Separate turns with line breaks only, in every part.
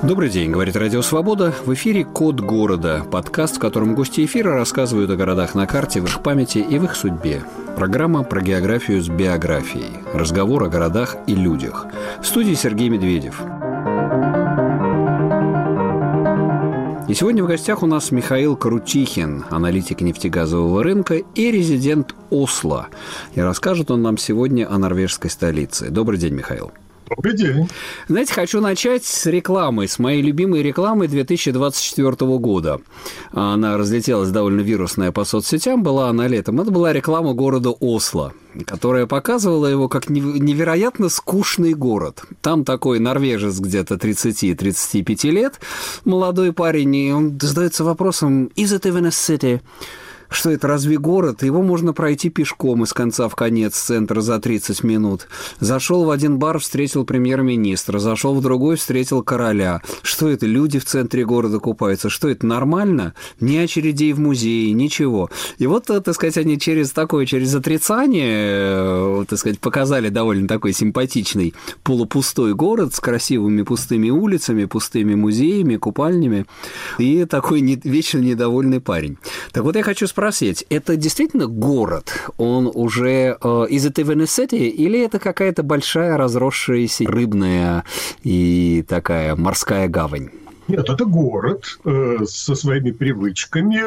Добрый день, говорит Радио Свобода. В эфире «Код города» – подкаст, в котором гости эфира рассказывают о городах на карте, в их памяти и в их судьбе. Программа про географию с биографией. Разговор о городах и людях. В студии Сергей Медведев. И сегодня в гостях у нас Михаил Крутихин, аналитик нефтегазового рынка и резидент Осло. И расскажет он нам сегодня о норвежской столице. Добрый день, Михаил.
Добрый день.
Знаете, хочу начать с рекламы, с моей любимой рекламы 2024 года. Она разлетелась довольно вирусная по соцсетям, была она летом. Это была реклама города Осло, которая показывала его как невероятно скучный город. Там такой норвежец где-то 30-35 лет, молодой парень, и он задается вопросом «Is it even a city?» Что это, разве город? Его можно пройти пешком из конца в конец центра за 30 минут. Зашел в один бар, встретил премьер-министра. Зашел в другой, встретил короля. Что это, люди в центре города купаются? Что это, нормально? Ни очередей в музее, ничего. И вот, так сказать, они через отрицание, так сказать, показали довольно такой симпатичный полупустой город с красивыми пустыми улицами, пустыми музеями, купальнями. И такой вечно недовольный парень. Так вот, я хочу спросить, это действительно город? Он уже is it even a city? Или это какая-то большая разросшаяся рыбная и такая морская гавань?
Нет, это город со своими привычками,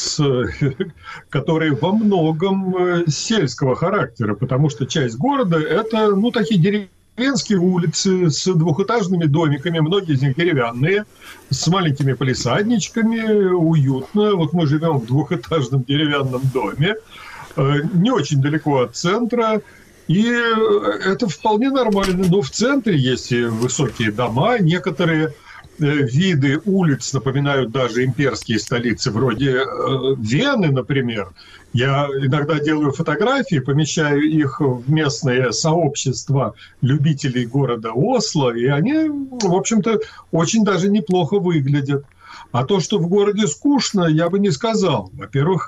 которые во многом сельского характера, потому что часть города – это такие деревенские улицы с двухэтажными домиками, многие из них деревянные, с маленькими палисадничками, уютно. Вот мы живем в двухэтажном деревянном доме, не очень далеко от центра, и это вполне нормально. Но в центре есть и высокие дома, некоторые виды улиц напоминают даже имперские столицы, вроде Вены, например. Я иногда делаю фотографии, помещаю их в местное сообщество любителей города Осло, и они, в общем-то, очень даже неплохо выглядят. А то, что в городе скучно, я бы не сказал. Во-первых,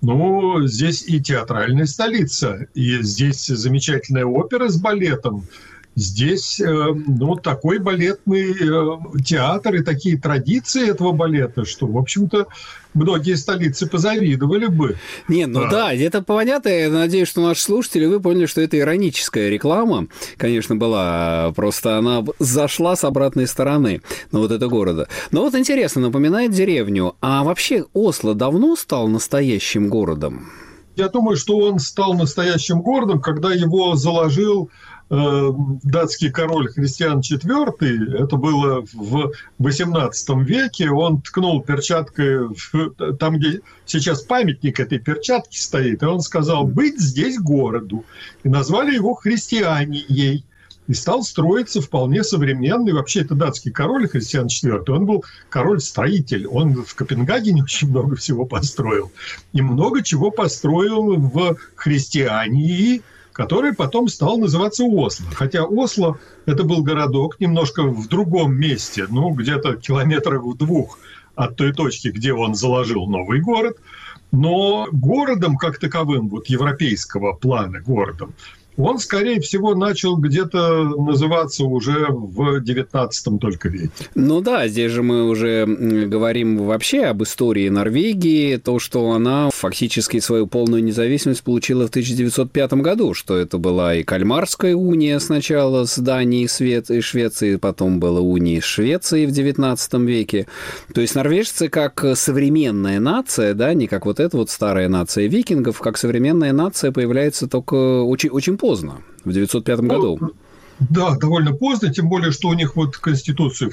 здесь и театральная столица, и здесь замечательная опера с балетом. Здесь, такой балетный театр и такие традиции этого балета, что, в общем-то, многие столицы позавидовали бы.
Да, это понятно. Я надеюсь, что наши слушатели, вы поняли, что это ироническая реклама, конечно, была, просто она зашла с обратной стороны на вот это города. Но вот интересно, напоминает деревню. А вообще Осло давно стал настоящим городом?
Я думаю, что он стал настоящим городом, когда его заложил датский король Христиан IV, это было в XVIII веке, он ткнул перчаткой там, где сейчас памятник этой перчатки стоит, и он сказал «быть здесь городу», и назвали его Христианией. И стал строиться вполне современный. Вообще, это датский король Христиан IV. Он был король-строитель. Он в Копенгагене очень много всего построил. И много чего построил в Христиании, который потом стал называться Осло. Хотя Осло – это был городок немножко в другом месте, где-то километрах в 2 от той точки, где он заложил новый город. Но городом как таковым, европейского плана городом, он, скорее всего, начал где-то называться уже в XIX только веке.
Здесь же мы уже говорим вообще об истории Норвегии, то, что она фактически свою полную независимость получила в 1905 году, что это была и Кальмарская уния сначала с Данией и Швецией, потом была уния с Швецией в XIX веке. То есть норвежцы как современная нация, да, не как вот эта вот старая нация викингов, как современная нация появляется только очень, очень поздно, в 1905 году.
Да, довольно поздно, тем более, что у них Конституцию в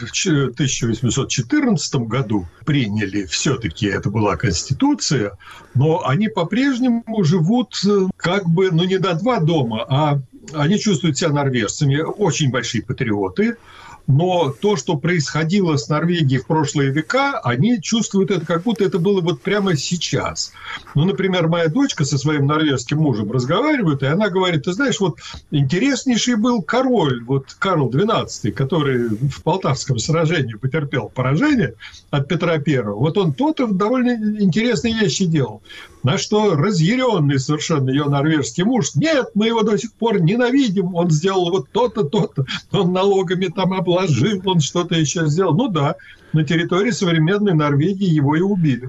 1814 году приняли, все-таки это была Конституция, но они по-прежнему живут не на 2 дома, а они чувствуют себя норвежцами, очень большие патриоты. Но то, что происходило с Норвегией в прошлые века, они чувствуют это, как будто это было прямо сейчас. Например, моя дочка со своим норвежским мужем разговаривает, и она говорит, ты знаешь, интереснейший был король, Карл XII, который в Полтавском сражении потерпел поражение от Петра I. Он то-то довольно интересные вещи делал. На что разъяренный совершенно ее норвежский муж, нет, мы его до сих пор не ненавидим, он сделал вот то-то, то-то, он налогами там обложил, он что-то еще сделал. Ну да, на территории современной Норвегии его и убили.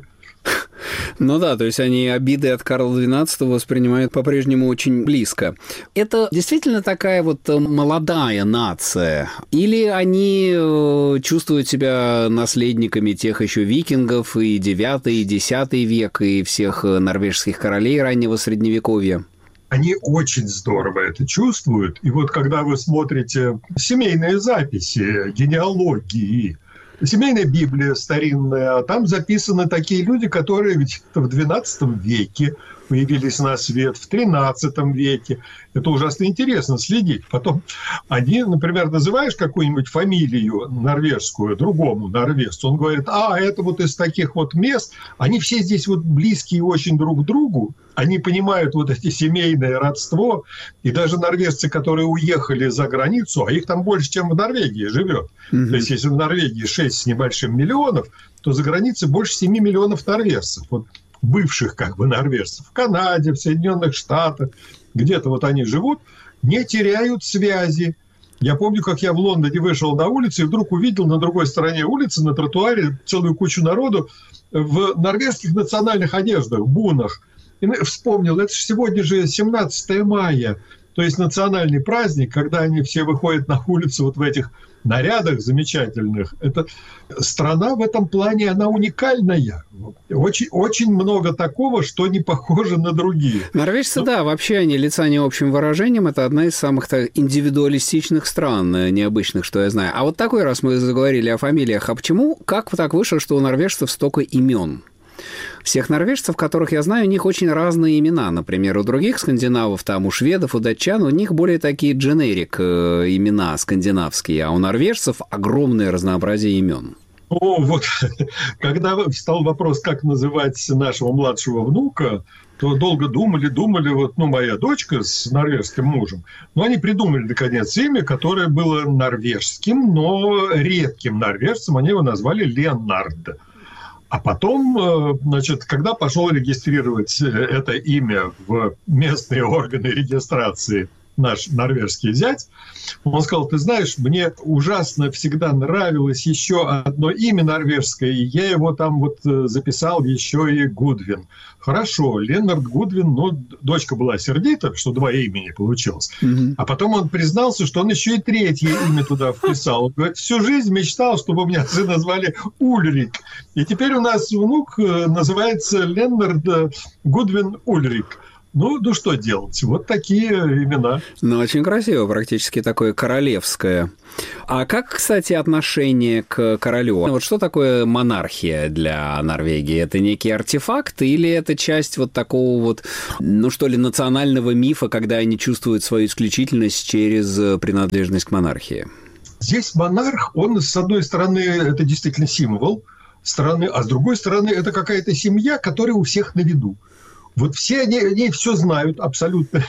Ну да, то есть они обиды от Карла XII воспринимают по-прежнему очень близко. Это действительно такая вот молодая нация? Или они чувствуют себя наследниками тех еще викингов и IX, и X век, и всех норвежских королей раннего Средневековья?
Они очень здорово это чувствуют. И вот когда вы смотрите семейные записи, генеалогии, семейная Библия старинная, там записаны такие люди, которые где-то в XII веке появились на свет, в XIII веке. Это ужасно интересно следить. Потом они, например, называешь какую-нибудь фамилию норвежскую другому норвежцу, он говорит, это вот из таких вот мест, они все здесь вот близкие очень друг к другу, они понимают вот эти семейное родство, и даже норвежцы, которые уехали за границу, а их там больше, чем в Норвегии живет. То есть, если в Норвегии 6 с небольшим миллионов, то за границей больше 7 миллионов норвежцев. Вот бывших как бы норвежцев. В Канаде, в Соединенных Штатах, где-то вот они живут, не теряют связи. Я помню, как я в Лондоне вышел на улицу и вдруг увидел на другой стороне улицы, на тротуаре, целую кучу народу в норвежских национальных одеждах, бунах. И вспомнил, это же сегодня же 17 мая, то есть национальный праздник, когда они все выходят на улицу вот в этих нарядах замечательных. Это страна в этом плане, она уникальная. Очень, очень много такого, что не похоже на другие.
Норвежцы, да, вообще они лица не общим выражением. Это одна из самых индивидуалистичных стран, необычных, что я знаю. А вот такой раз мы заговорили о фамилиях. А почему, как так вышло, что у норвежцев столько имен? Всех норвежцев, которых я знаю, у них очень разные имена. Например, у других скандинавов, там, у шведов, у датчан, у них более такие дженерик имена скандинавские, а у норвежцев огромное разнообразие имен.
Вот, когда встал вопрос, как называть нашего младшего внука, то долго думали, вот, моя дочка с норвежским мужем, но они придумали, наконец, имя, которое было норвежским, но редким норвежцем, они его назвали Леннард. А потом, значит, когда пошел регистрировать это имя в местные органы регистрации наш норвежский зять, он сказал, ты знаешь, мне ужасно всегда нравилось еще одно имя норвежское, и я его там вот записал еще и Гудвин. Хорошо, Леннард Гудвин, дочка была сердита, что два имени получилось. А потом он признался, что он еще и третье имя туда вписал. Он говорит, всю жизнь мечтал, чтобы меня сына звали Ульрик. И теперь у нас внук называется Леннард Гудвин Ульрик. Ну, что делать? Вот такие имена.
Очень красиво, практически такое королевское. А как, кстати, отношение к королю? Вот что такое монархия для Норвегии? Это некий артефакт или это часть вот такого вот, национального мифа, когда они чувствуют свою исключительность через принадлежность к монархии?
Здесь монарх, он, с одной стороны, это действительно символ страны, а с другой стороны, это какая-то семья, которая у всех на виду. Вот все они все знают абсолютно.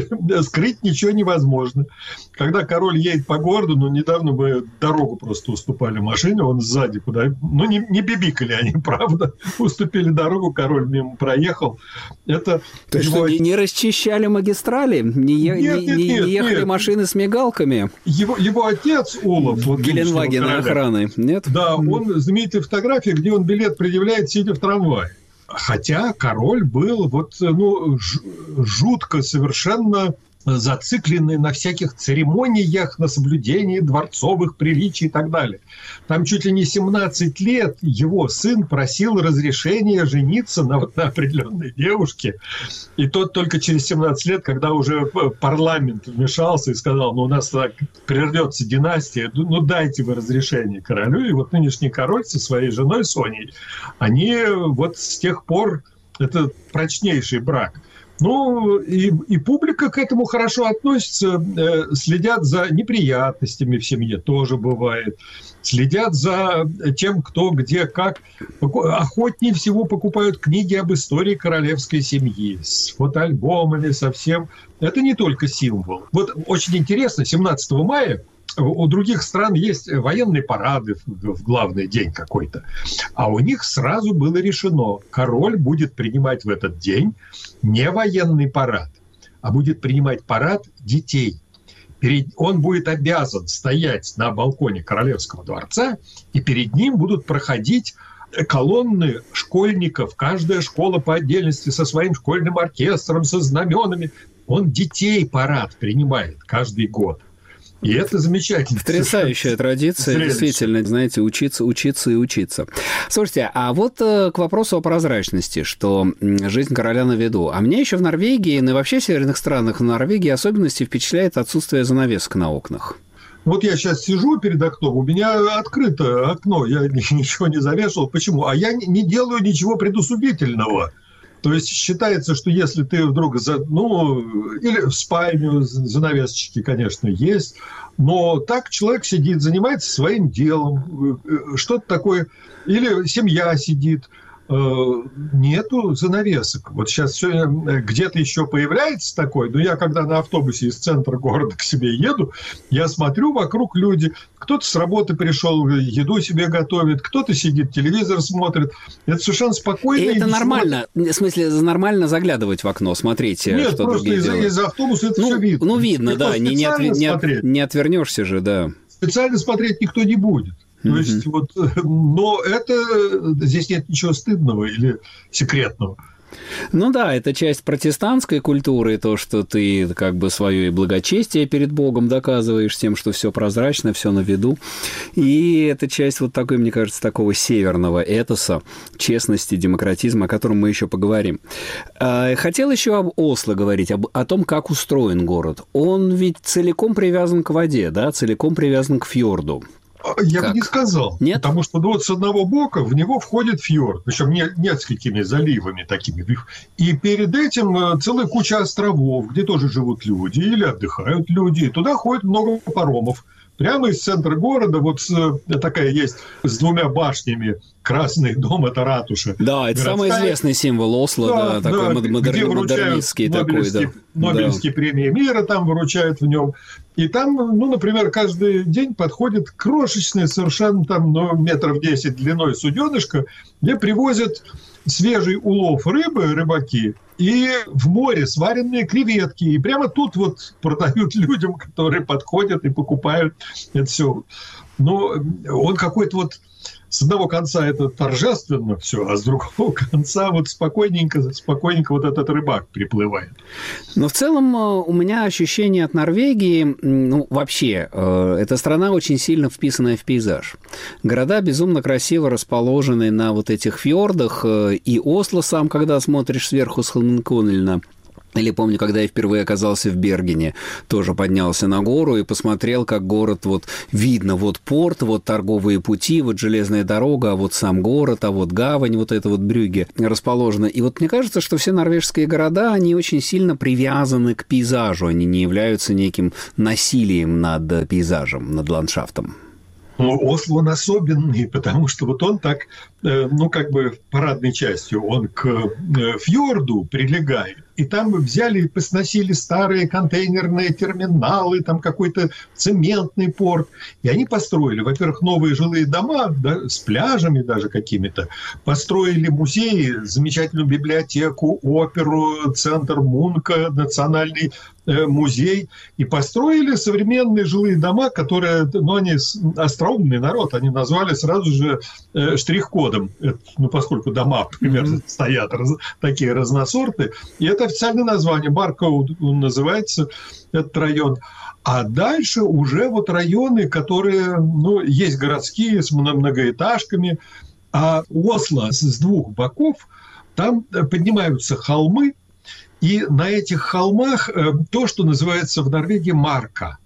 Скрыть ничего невозможно. Когда король едет по городу, недавно мы дорогу просто уступали машине, он сзади куда... не бибикали они, правда. Уступили дорогу, король мимо проехал. Это
то есть его... не расчищали магистрали? Не ехали машины с мигалками?
Его отец, Олаф...
Геленваген охраны, нет?
Да, он знаменитые фотографии, где он билет предъявляет, сидя в трамвае. Хотя король был жутко совершенно зацикленный на всяких церемониях, на соблюдении дворцовых приличий и так далее. Там чуть ли не 17 лет его сын просил разрешения жениться на определенной девушке. И тот только через 17 лет, когда уже парламент вмешался и сказал, у нас так прервется династия, дайте вы разрешение королю. И вот нынешний король со своей женой Соней, они вот с тех пор, это прочнейший брак. И публика к этому хорошо относится, следят за неприятностями в семье, тоже бывает, следят за тем, кто, где, как. Охотнее всего покупают книги об истории королевской семьи с фотоальбомами, со всем. Это не только символ. Вот очень интересно, 17 мая у других стран есть военные парады в главный день какой-то. А у них сразу было решено, король будет принимать в этот день не военный парад, а будет принимать парад детей. Он будет обязан стоять на балконе Королевского дворца, и перед ним будут проходить колонны школьников, каждая школа по отдельности со своим школьным оркестром, со знаменами. Он детей парад принимает каждый год. И это замечательно.
Потрясающая традиция, зрелище. Действительно, знаете, учиться и учиться. Слушайте, а вот к вопросу о прозрачности, что жизнь короля на виду. А меня еще в Норвегии, ну и вообще в северных странах в Норвегии особенности впечатляет отсутствие занавесок на окнах.
Вот я сейчас сижу перед окном, у меня открыто окно, я ничего не завешал. Почему? А я не делаю ничего предусудительного. То есть считается, что если ты вдруг, или в спальню занавесочки, конечно, есть, но так человек сидит, занимается своим делом, что-то такое, или семья сидит, нету занавесок. Вот сейчас все где-то еще появляется такое, но я когда на автобусе из центра города к себе еду, я смотрю, вокруг люди, кто-то с работы пришел, еду себе готовит, кто-то сидит, телевизор смотрит. Это совершенно спокойно.
И это нормально, в смысле, нормально заглядывать в окно, смотреть,
нет,
что другие делают.
Нет, просто из автобуса это все видно.
Ну, видно, да, не отвернешься же, да.
Специально смотреть никто не будет. То есть, но здесь нет ничего стыдного или секретного.
Ну да, это часть протестантской культуры, то, что ты как бы свое и благочестие перед Богом доказываешь тем, что все прозрачно, все на виду. И это часть вот такой, мне кажется, такого северного этоса, честности, демократизма, о котором мы еще поговорим. Хотел еще об Осло говорить, о том, как устроен город. Он ведь целиком привязан к воде, да, целиком привязан к фьорду.
Я бы не сказал.
Нет?
Потому что вот с одного бока в него входит фьорд, причем несколькими заливами такими. И перед этим целая куча островов, где тоже живут люди или отдыхают люди. И туда ходит много паромов. Прямо из центра города вот такая есть с двумя башнями. Красный дом – это ратуша.
Да, это самый известный символ Осло, такой модернистский такой.
Нобелевские премии мира там выручают в нем. И там, например, каждый день подходит крошечный совершенно там, метров 10 длиной суденышко, где привозят свежий улов рыбы, рыбаки, и в море сваренные креветки. И прямо тут вот продают людям, которые подходят и покупают это все. Но он какой-то вот с одного конца это торжественно все, а с другого конца вот спокойненько вот этот рыбак приплывает.
Но в целом у меня ощущение от Норвегии, вообще, эта страна очень сильно вписанная в пейзаж. Города безумно красиво расположены на вот этих фьордах, и Осло сам, когда смотришь сверху с Холменколлена, или помню, когда я впервые оказался в Бергене, тоже поднялся на гору и посмотрел, как город, вот видно, вот порт, вот торговые пути, вот железная дорога, а вот сам город, а вот гавань, вот это вот Брюгге расположена. И вот мне кажется, что все норвежские города, они очень сильно привязаны к пейзажу, они не являются неким насилием над пейзажем, над ландшафтом.
Осло он особенный, потому что вот он так, парадной частью, он к фьорду прилегает. И там взяли и посносили старые контейнерные терминалы, там какой-то цементный порт. И они построили, во-первых, новые жилые дома, да, с пляжами даже какими-то. Построили музеи, замечательную библиотеку, оперу, центр Мунка, национальный музей. И построили современные жилые дома, которые, они остроумный народ, они назвали сразу же штрих-кодом. Поскольку дома примерно стоят такие разносорты. И это официальное название. Баркоуд называется этот район. А дальше уже вот районы, которые, есть городские с многоэтажками. А Осло с двух боков, там поднимаются холмы. И на этих холмах то, что называется в Норвегии марка.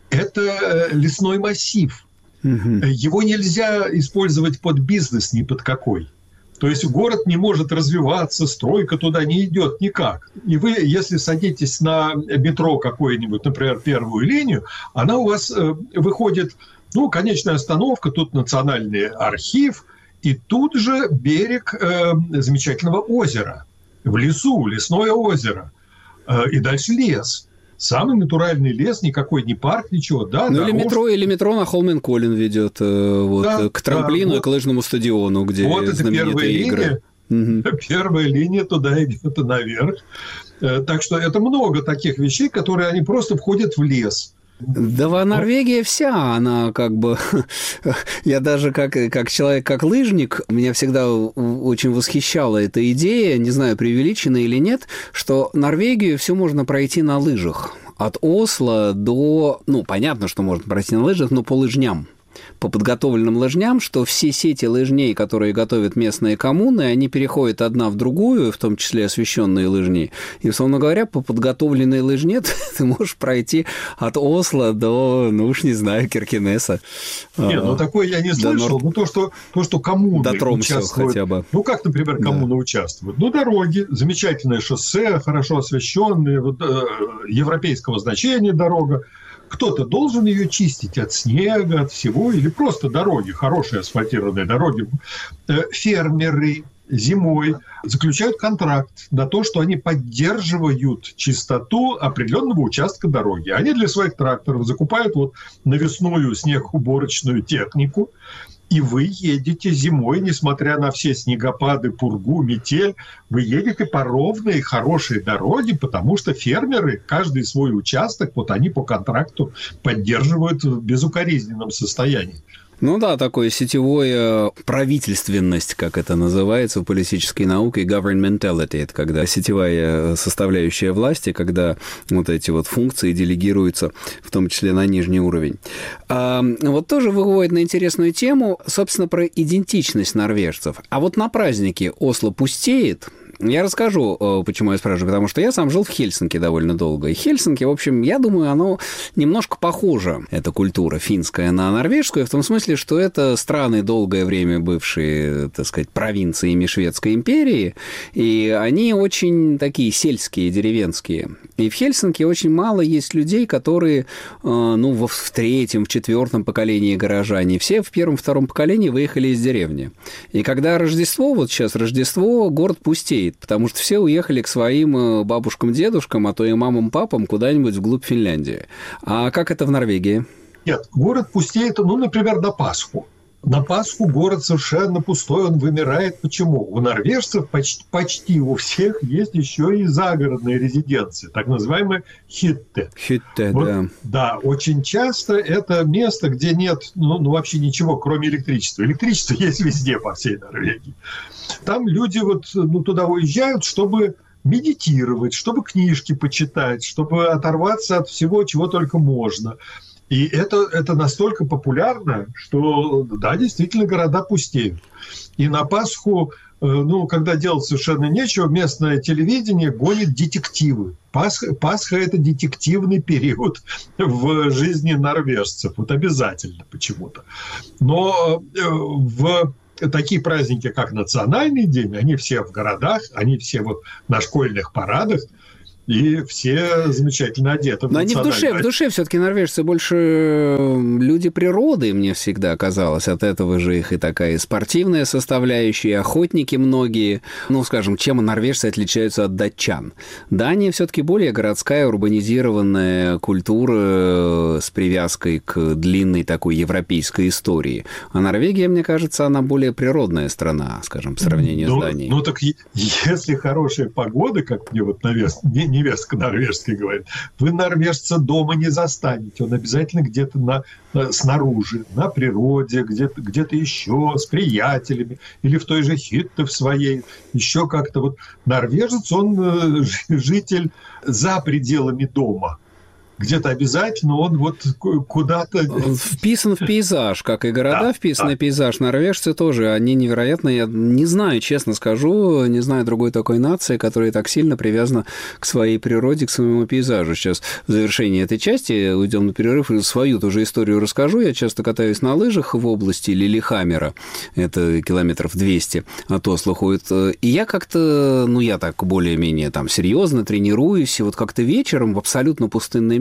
Это лесной массив. Его нельзя использовать под бизнес ни под какой. То есть город не может развиваться, стройка туда не идет никак. И вы, если садитесь на метро какое-нибудь, например, первую линию, она у вас выходит, конечная остановка, тут национальный архив, и тут же берег замечательного озера. В лесу, лесное озеро. И дальше лес. Самый натуральный лес, никакой не парк, ничего. Да,
или метро на Холменколлен ведет к трамплину и к лыжному стадиону, где
вот это
знаменитые
первая
игры.
линия. Первая линия туда идет наверх. Так что это много таких вещей, которые они просто входят в лес.
Да, Норвегия вся, она как бы... Я даже как человек, как лыжник, меня всегда очень восхищала эта идея, не знаю, преувеличена или нет, что Норвегию все можно пройти на лыжах. От Осло до... Ну, понятно, что можно пройти на лыжах, но по лыжням. По подготовленным лыжням, что все сети лыжней, которые готовят местные коммуны, они переходят одна в другую, в том числе освещенные лыжни. И, условно говоря, по подготовленной лыжне ты можешь пройти от Осло до, ну уж не знаю, Киркенеса.
Нет, ну такое я не слышал. Ну то, что коммуны
до Тромсё
участвуют.
Хотя бы.
Ну как, например, коммуны участвуют? Ну дороги, замечательное шоссе, хорошо освещенные, вот, европейского значения дорога. Кто-то должен ее чистить от снега, от всего, или просто дороги, хорошие асфальтированные дороги. Фермеры зимой заключают контракт на то, что они поддерживают чистоту определенного участка дороги. Они для своих тракторов закупают вот навесную снегоуборочную технику, и вы едете зимой, несмотря на все снегопады, пургу, метель, вы едете по ровной, хорошей дороге, потому что фермеры каждый свой участок, вот они по контракту поддерживают в безукоризненном состоянии.
Ну да, такое сетевое правительственность, как это называется в политической науке, governmentality, это когда сетевая составляющая власти, когда вот эти вот функции делегируются, в том числе на нижний уровень. Вот тоже выводит на интересную тему, собственно, про идентичность норвежцев. А вот на празднике Осло пустеет. Я расскажу, почему я спрашиваю, потому что я сам жил в Хельсинки довольно долго. И Хельсинки, в общем, я думаю, оно немножко похоже, эта культура финская, на норвежскую, в том смысле, что это страны, долгое время бывшие, так сказать, провинциями Шведской империи, и они очень такие сельские, деревенские. И в Хельсинки очень мало есть людей, которые, ну, в третьем, в четвертом поколении горожане. Все в первом, втором поколении выехали из деревни. И когда Рождество, вот сейчас Рождество, город пустеет, потому что все уехали к своим бабушкам, дедушкам, а то и мамам, папам куда-нибудь вглубь Финляндии. А как это в Норвегии?
Нет, город пустеет, ну, например, на Пасху. На Пасху город совершенно пустой, он вымирает. Почему? У норвежцев почти у всех есть еще и загородные резиденции, так называемые хитте.
Хитте,
вот,
да.
Да, очень часто это место, где нет ну, вообще ничего, кроме электричества. Электричество есть везде по всей Норвегии. Там люди вот туда уезжают, чтобы медитировать, чтобы книжки почитать, чтобы оторваться от всего, чего только можно. И это настолько популярно, что, да, действительно, города пустеют. И на Пасху, когда делать совершенно нечего, местное телевидение гонит детективы. Пасха – это детективный период в жизни норвежцев. Вот обязательно почему-то. Но в такие праздники, как Национальный день, они все в городах, они все вот на школьных парадах. И все замечательно одеты.
Но они в душе все-таки норвежцы больше люди природы, мне всегда казалось. От этого же их и такая спортивная составляющая, и охотники многие. Ну, скажем, чем норвежцы отличаются от датчан? Дания все-таки более городская, урбанизированная культура с привязкой к длинной такой европейской истории. А Норвегия, мне кажется, она более природная страна, скажем, в сравнении с Данией.
Ну, так если хорошая погода, как мне вот невестка норвежская говорит, вы норвежца дома не застанете. Он обязательно где-то снаружи, на природе, где-то еще с приятелями, или в той же Хитте в своей, еще как-то. Вот норвежец, он житель за пределами дома. Где-то обязательно он вот куда-то...
Вписан в пейзаж, как и города вписаны в пейзаж. Норвежцы тоже, они невероятно... Я не знаю, честно скажу, не знаю другой такой нации, которая так сильно привязана к своей природе, к своему пейзажу. Сейчас в завершении этой части уйдем на перерыв, и свою тоже историю расскажу. Я часто катаюсь на лыжах в области Лилихаммера, это километров 200 от Осло ходит. И я как-то, я так более-менее там серьезно тренируюсь, и вот как-то вечером в абсолютно пустынное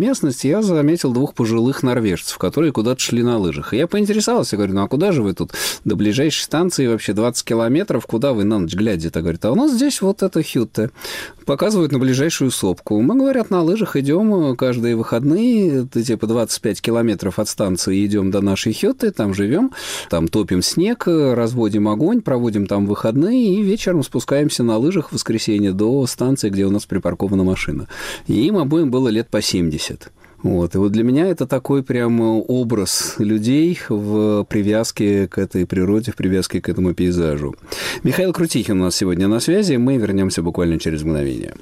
местность, я заметил 2 пожилых норвежцев, которые куда-то шли на лыжах. И я поинтересовался, говорю, ну а куда же вы тут? До ближайшей станции вообще 20 километров, куда вы на ночь глядите? Говорит, а у нас здесь вот это Хютте. Показывают на ближайшую сопку. Мы, говорят, на лыжах идем каждые выходные, типа 25 километров от станции идем до нашей Хютте, там живем, там топим снег, разводим огонь, проводим там выходные и вечером спускаемся на лыжах в воскресенье до станции, где у нас припаркована машина. И им обоим было лет по 70. Вот. И вот для меня это такой прям образ людей в привязке к этой природе, в привязке к этому пейзажу. Михаил Крутихин у нас сегодня на связи. Мы вернемся буквально через мгновение.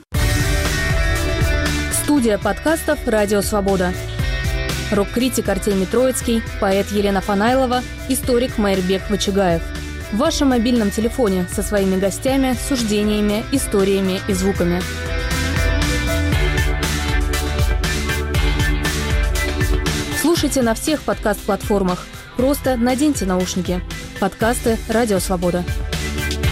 Студия подкастов «Радио Свобода». Рок-критик Артемий Троицкий, поэт Елена Фанайлова, историк Майрбек Вачигаев. В вашем мобильном телефоне со своими гостями, суждениями, историями и звуками. Слушайте на всех подкаст-платформах. Просто наденьте наушники. Подкасты «Радио Свобода».